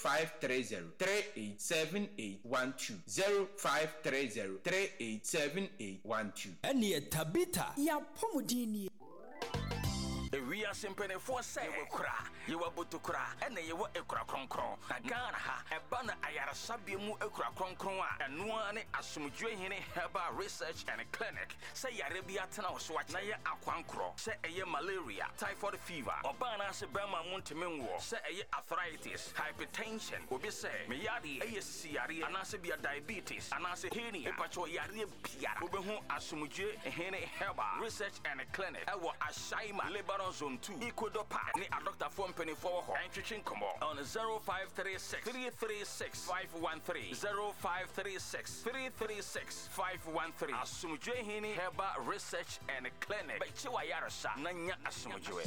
0530-387812 0530-387812. Eni Tabita ya pomudini. We are simply for say, you were Butukra, and you were a crackron. Agana ha, a banner ayara sabimu a crackron, and one asumujuhine herba research and a clinic. Say Arabia Tana swatch naya aquancro, say a malaria, typhoid fever, or bana se Burma Montemingo, say a arthritis, hypertension, will be say, Mayadi, ASCRE, and Asabia diabetes, and Asahini, a patro yari pia, Ubehu asumuje, hene herba research and a clinic. I will ashaima labor. Zone 2 Ecuador ni a doctor phone penny for ho and chichin come on 0536 336 513 0536 336 513 Asumuje hini herba research and clinic by Chiwa Yarasa Nanya Asumuje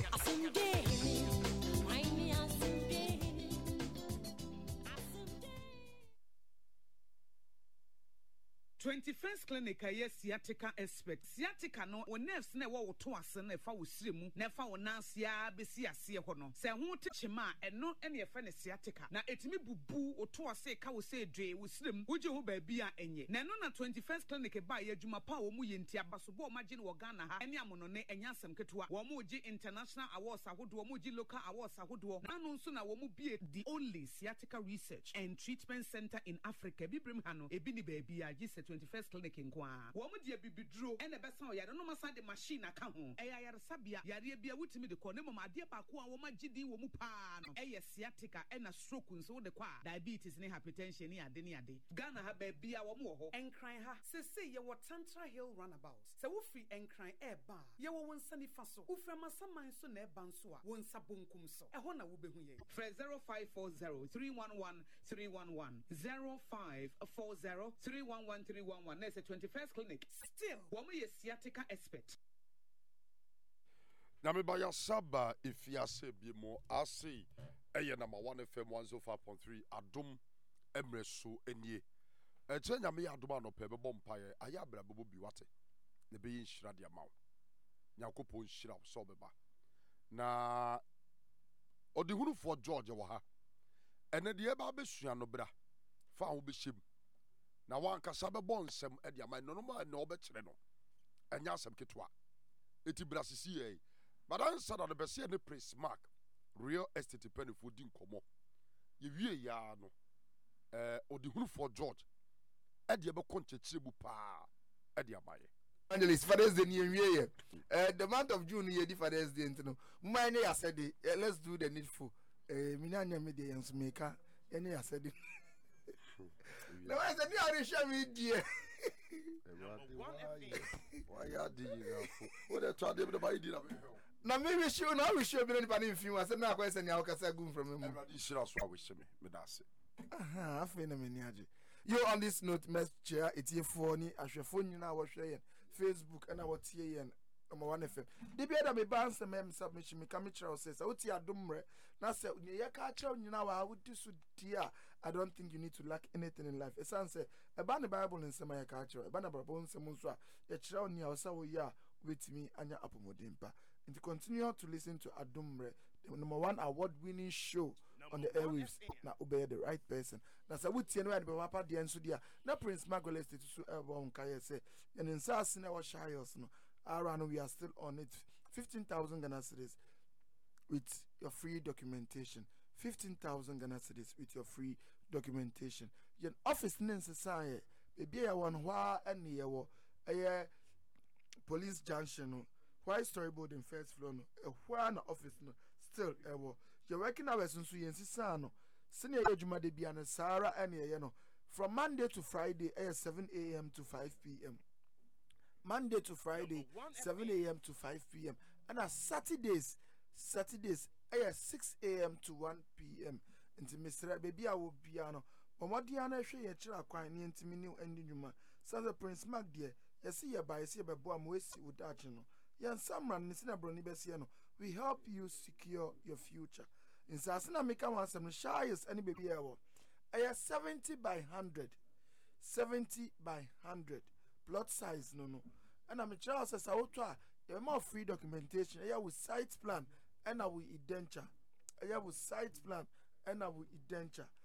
21st clinic aye sciatica expert sciatica no o nerves na wo to ase na fa wo siremu na fa wo nansia besi ase ho no se ho te chema eno ene ye fa ne sciatica na etimi bubu o to ase ka wo se dwe wo siremu uje ho ba bia enye na no na 21st clinic ba ye adwuma pa wo mu ye ntia baso bo ma gi ne wo Ghana ha ene amono ne enya asem ketewa wo mu gi international awards ahodo wo mu gi local awards ahodo na no nso na wo mu bie the only sciatica research and treatment center in Africa bibrim ha no ebi ni ba bia gi 21st clinic in Kwa. Woman dear bibidro and a besan ya no masa de machine aka ho. Eya sabia yare bia wutimi de kone mama de ba ko a wo magidi wo mu pa no. Eya sciatica e na stroke nso de kwa. Diabetes ne hypertension ne ade. Ghana ha ba bia wo mu ho. Enkran ha. Se ye wo Tantra Hill runabout. Se wo free enkran e ba. Ye wo wonsa nifa so. Wo fra masaman so na e ban so a. Wonsa bonkum so. E ho na wo behu ye. Fra 0540 311 311 0540 311 311. There's a 21st clinic. Still, woman is sciatica expert. Namibaya Saba, if you say be more, I say, number 1 FM 105.3, Adum Emresu Enye. A China me Aduma no Pebe Bompire, Ayabra Bubu Biwate, the being Shradia Mount. Yakopo Shira Sobeba. Na Odihunu for Georgia Waha. And then the Ebabe bra. Found be shim. Na wan kasabe bonsem e dia man no ma na obekire no enya asem ketwa eti brasisi e but answer na the best ne press mark real estate penifo din komo ye wie ya no odihunu for George e dia be konchechire bu pa e dia maye Angelis Father's Day ni wie the month of June ye di Father's Day ntino mma ne ya said let's do the needful minanya me dey yanso meka ene ya said no, I said, you show me, dear. Why are you? What I told them about it. Now, maybe she will not show me any film. I said, now, I said, now, I can go from him. You should also wish me, Medasi. I feel a miniature. You on this note, Messenger, it's your phone. I should phone you now, share Facebook and our TN. Number 1 FM. The better me bounce the mem submission me come channel says what you dumre na say you catch you now I would do so dear. I don't think you need to lack anything in life. Esan say about the Bible in some catch about the Bible in some so ya chira ni awsa ya with me anya apomodimpa. And to continue to listen to Adumre, the number 1 award-winning show on the airwaves. Now obey the right person. That's a would see anywhere the papa the answer there. Na Prince Margoles to so ever kaya say and in Sassina was shyos no. Around we are still on it. 15,000 Ghana cedis with your free documentation. 15,000 Ghana cedis with your free documentation. Your office necessary. Baby, I want why and your police junction. Why storyboard in first floor? No, why no office no still ever. You're working hours so you insist no. Senior Juma de Biana Sarah and no from Monday to Friday, 7 a.m. to 5 p.m. Monday to Friday, 7 a.m. to 5 p.m. And on Saturdays, 6 a.m. to 1 p.m. Into Mr. Baby, I will be on. But what Diana share your quite near to me new ending you, Santa Prince Mac dear. You see your by see by Boam West with that, you know. Yan Samran, Nissina Brony Bessiano. We help you secure your future. In Sassana, make one some shyest any baby hour. I have 70 by 100. 70 by 100. Plot size no and I'm a child says I will try more free documentation I will site plan and I will indenture I will site plan and I will indenture